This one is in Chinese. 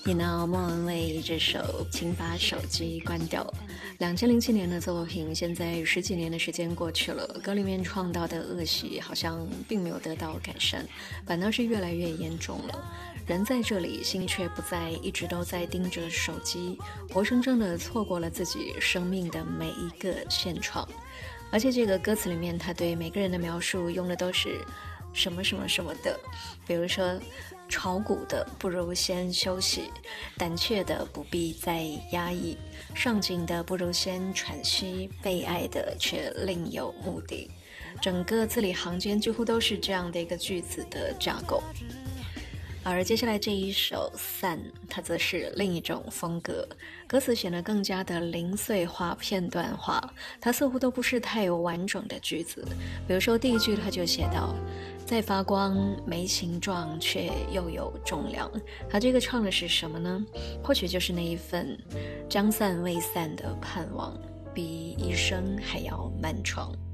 你呢？莫文蔚这首《请把手机关掉》，2007年的作品，现在10几年的时间过去了，歌里面创造的恶习好像并没有得到改善，反倒是越来越严重了。人在这里，心却不在，一直都在盯着手机，活生生的错过了自己生命的每一个现状。而且这个歌词里面，他对每个人的描述用的都是什么什么什么的，比如说炒股的不如先休息，胆怯的不必再压抑，上进的不如先喘息，被爱的却另有目的。整个字里行间几乎都是这样的一个句子的架构。而接下来这一首散，它则是另一种风格，歌词显得更加的零碎化、片段化，它似乎都不是太完整的句子。比如说第一句他就写到，在发光没形状却又有重量，他这个唱的是什么呢？或许就是那一份将散未散的盼望，比一生还要漫长。